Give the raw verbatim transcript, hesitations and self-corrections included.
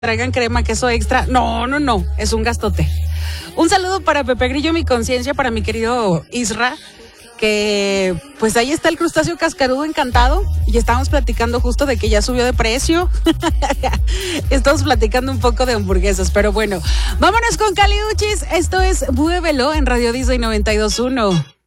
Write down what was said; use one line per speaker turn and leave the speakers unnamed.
traigan crema, queso extra. No, no, no, es un gastote. Un saludo para Pepe Grillo, mi conciencia, para mi querido Isra, que pues ahí está el crustáceo cascarudo encantado y estábamos platicando justo de que ya subió de precio. Estamos platicando un poco de hamburguesas, pero bueno, vámonos con Caliuchis. Esto es Muévelo en Radio Disney noventa y dos punto uno.